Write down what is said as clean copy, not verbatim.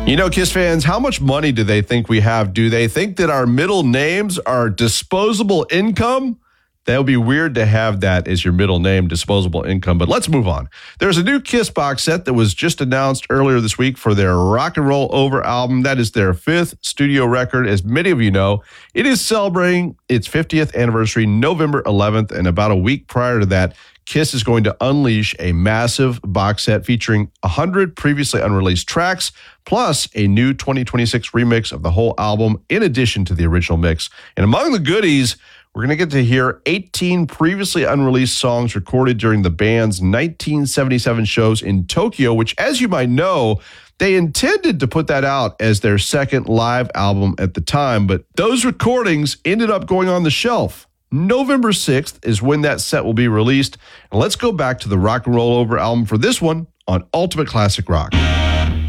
You know, Kiss fans, how much money do they think we have? Do they think that our middle names are disposable income? That would be weird to have that as your middle name, disposable income. But let's move on. There's a new Kiss box set that was just announced earlier this week for their Rock and Roll Over album. That is their 5th studio record. As many of you know, it is celebrating its 50th anniversary November 11th. And about a week prior to that, Kiss is going to unleash a massive box set featuring 100 previously unreleased tracks, plus a new 2026 remix of the whole album, in addition to the original mix. And among the goodies, we're going to get to hear 18 previously unreleased songs recorded during the band's 1977 shows in Tokyo, which, as you might know, they intended to put that out as their second live album at the time, but those recordings ended up going on the shelf. November 6th is when that set will be released. And let's go back to the Rock and Roll Over album for this one on Ultimate Classic Rock.